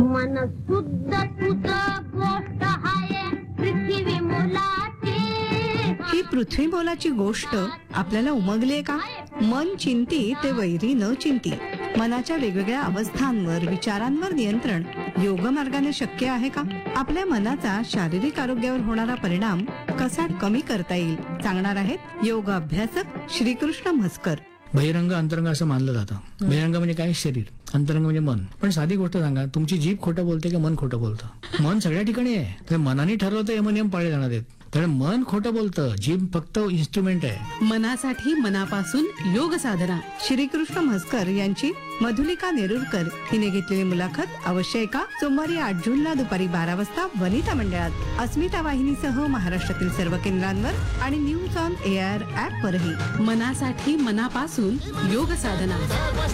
मन शुद्ध तुझ गोष्ट हाय पृथ्वी मुलाची. ही पृथ्वी मोलाची गोष्ट आपल्याला उमगलीये का? मन चिंती ते वैरी न चिंती. मनाच्या वेगवेगळ्या अवस्थांवर, विचारांवर नियंत्रण योग मार्गाने शक्य आहे का? आपल्या मनाचा शारीरिक आरोग्यावर होणारा परिणाम कसा कमी करता येईल सांगणार आहेत योग अभ्यासक श्रीकृष्ण म्हसकर. बहिरंग अंतरंग असं मानलं जातं. बहिरंग म्हणजे काय? शरीर. अंतरंग म्हणजे मन. पण साधी गोष्ट सांगा, तुमची जीभ खोटं बोलते की मन खोटं बोलतं? मन सगळ्या ठिकाणी आहे. तर मनाने ठरवतं यमनियम पाळले जाणार आहेत. कारण मन खोटं बोलतं, जीभ फक्त इन्स्ट्रुमेंट आहे. मनासाठी मनापासून योग साधना. श्रीकृष्ण म्हसकर यांची मधुलिका नेरुरकर हिने घेतलेली मुलाखत अवश्य ऐका. सोमवारी 8 जूनला दुपारी 12 वाजता वनिता मंडळात अस्मिता वाहिनीसह महाराष्ट्रातील सर्व केंद्रांवर आणि न्यूज ऑन एआर ऍप वरही. मनासाठी मनापासून योग साधना.